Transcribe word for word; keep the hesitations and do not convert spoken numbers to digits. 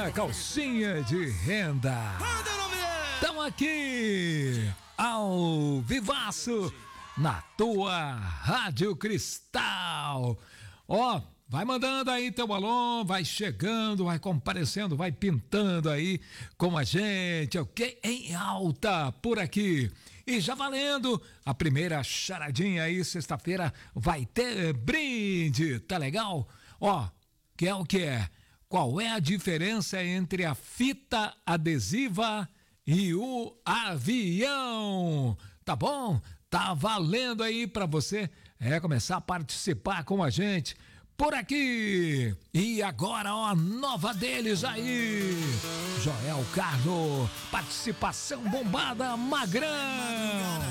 na calcinha de renda. Estão aqui ao vivaço na tua Rádio Cristal. Ó, vai mandando aí teu alô, vai chegando, vai comparecendo, vai pintando aí com a gente, ok? Em alta por aqui. E já valendo, a primeira charadinha aí, sexta-feira, vai ter brinde, tá legal? Ó, que é o que é? Qual é a diferença entre a fita adesiva e o avião? Tá bom? Tá valendo aí pra você é, começar a participar com a gente por aqui. E agora, ó, a nova deles aí, Joel Carlos, participação bombada, Magrão.